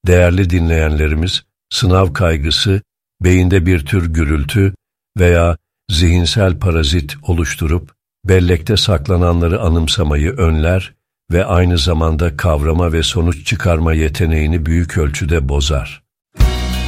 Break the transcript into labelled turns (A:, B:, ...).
A: Değerli dinleyenlerimiz, sınav kaygısı, beyinde bir tür gürültü veya zihinsel parazit oluşturup, bellekte saklananları anımsamayı önler ve aynı zamanda kavrama ve sonuç çıkarma yeteneğini büyük ölçüde bozar.